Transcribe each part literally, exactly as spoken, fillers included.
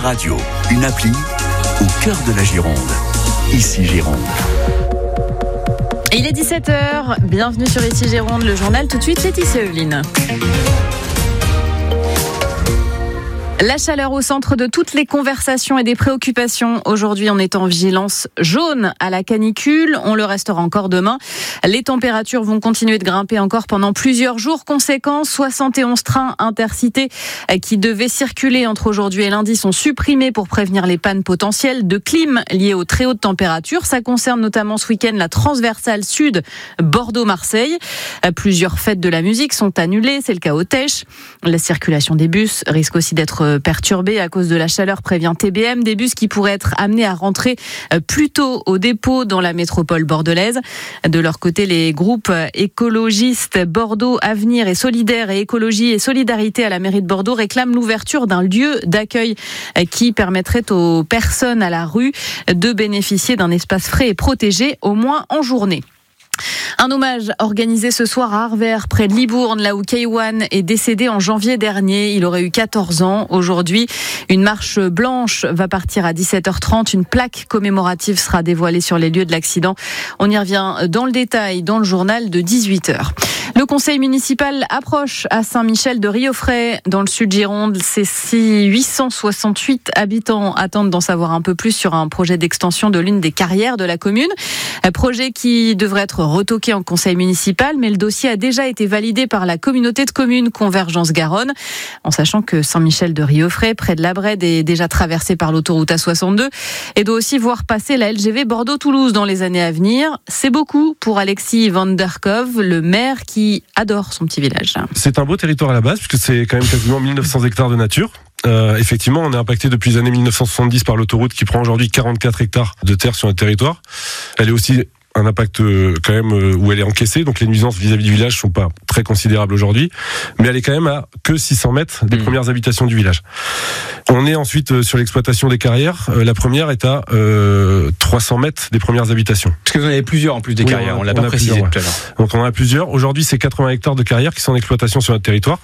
Radio, une appli au cœur de la Gironde. Ici Gironde. Il est dix-sept heures, bienvenue sur Ici Gironde, le journal. Tout de suite, Laetitia Evelyne. La chaleur au centre de toutes les conversations et des préoccupations. Aujourd'hui, on est en vigilance jaune à la canicule. On le restera encore demain. Les températures vont continuer de grimper encore pendant plusieurs jours. Conséquence, soixante et onze trains intercités qui devaient circuler entre aujourd'hui et lundi sont supprimés pour prévenir les pannes potentielles de clim liées aux très hautes températures. Ça concerne notamment ce week-end la transversale sud Bordeaux-Marseille. Plusieurs fêtes de la musique sont annulées. C'est le cas au Tech. La circulation des bus risque aussi d'être perturbés à cause de la chaleur, prévient T B M. Des bus qui pourraient être amenés à rentrer plus tôt au dépôt dans la métropole bordelaise. De leur côté, les groupes écologistes Bordeaux Avenir et Solidaire et Écologie et Solidarité à la mairie de Bordeaux réclament l'ouverture d'un lieu d'accueil qui permettrait aux personnes à la rue de bénéficier d'un espace frais et protégé, au moins en journée. Un hommage organisé ce soir à Arvers, près de Libourne, là où K un est décédé en janvier dernier. Il aurait eu quatorze ans. Aujourd'hui, une marche blanche va partir à dix-sept heures trente. Une plaque commémorative sera dévoilée sur les lieux de l'accident. On y revient dans le détail dans le journal de dix-huit heures. Le conseil municipal approche à Saint-Michel de Riofray, dans le sud Gironde. Ces huit cent soixante-huit habitants attendent d'en savoir un peu plus sur un projet d'extension de l'une des carrières de la commune. Un projet qui devrait être retoqué en conseil municipal, mais le dossier a déjà été validé par la communauté de communes Convergence Garonne, en sachant que Saint-Michel de Riofray, près de la Brède, est déjà traversé par l'autoroute A soixante-deux et doit aussi voir passer la L G V Bordeaux-Toulouse dans les années à venir. C'est beaucoup pour Alexis Van der Kove, le maire qui adore son petit village. C'est un beau territoire à la base, puisque c'est quand même quasiment mille neuf cents hectares de nature. Euh, effectivement, on est impacté depuis les années mille neuf cent soixante-dix par l'autoroute qui prend aujourd'hui quarante-quatre hectares de terre sur notre territoire. Elle est aussi un impact euh, quand même euh, où elle est encaissée, donc les nuisances vis-à-vis du village sont pas très considérables aujourd'hui, mais elle est quand même à que six cents mètres des mmh. premières habitations du village. On est ensuite euh, sur l'exploitation des carrières. Euh, la première est à euh, trois cents mètres des premières habitations. Parce que vous en avez plusieurs en plus des oui, carrières, on, on l'a on pas précisé tout à l'heure. Donc on en a plusieurs. Aujourd'hui, c'est quatre-vingts hectares de carrières qui sont en exploitation sur notre territoire.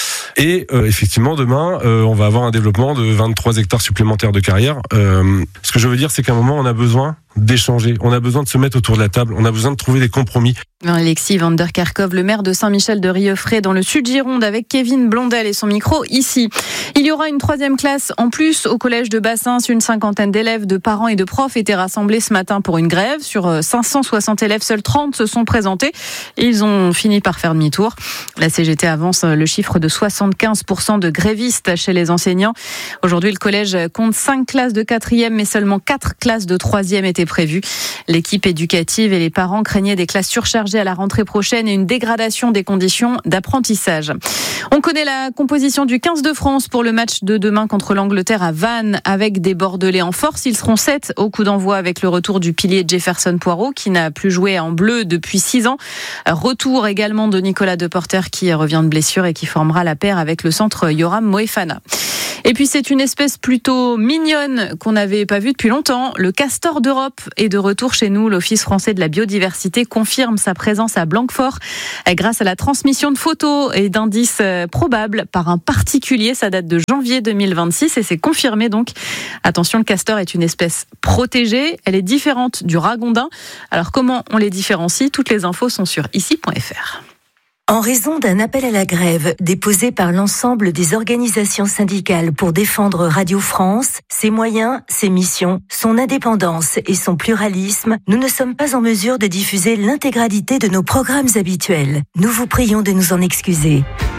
Et euh, effectivement, demain, euh, on va avoir un développement de vingt-trois hectares supplémentaires de carrière. Euh, ce que je veux dire, c'est qu'à un moment, on a besoin d'échanger. On a besoin de se mettre autour de la table. On a besoin de trouver des compromis. Alexis Van der Kove, le maire de Saint-Michel de Riofray, dans le sud Gironde, avec Kevin Blondel et son micro ici. Il y aura une troisième classe en plus au collège de Bassins. Une cinquantaine d'élèves, de parents et de profs étaient rassemblés ce matin pour une grève. Sur cinq cent soixante élèves, seuls trente se sont présentés. Ils ont fini par faire demi-tour. La C G T avance le chiffre de soixante-quinze pour cent de grévistes chez les enseignants. Aujourd'hui, le collège compte cinq classes de quatrième, mais seulement quatre classes de troisième étaient prévues. L'équipe éducative et les parents craignaient des classes surchargées à la rentrée prochaine et une dégradation des conditions d'apprentissage. On connaît la composition du quinze de France pour le match de demain contre l'Angleterre à Vannes, avec des Bordelais en force. Ils seront sept au coup d'envoi, avec le retour du pilier Jefferson Poirot qui n'a plus joué en bleu depuis six ans. Retour également de Nicolas Deporter qui revient de blessure et qui formera la paire avec le centre Yoram Moefana. Et puis c'est une espèce plutôt mignonne qu'on n'avait pas vue depuis longtemps. Le castor d'Europe est de retour chez nous. L'Office français de la biodiversité confirme sa présence à Blanquefort grâce à la transmission de photos et d'indices probables par un particulier. Ça date de janvier deux mille vingt-six et c'est confirmé donc. Attention, le castor est une espèce protégée. Elle est différente du ragondin. Alors comment on les différencie? Toutes les infos sont sur ici point f r. En raison d'un appel à la grève déposé par l'ensemble des organisations syndicales pour défendre Radio France, ses moyens, ses missions, son indépendance et son pluralisme, nous ne sommes pas en mesure de diffuser l'intégralité de nos programmes habituels. Nous vous prions de nous en excuser.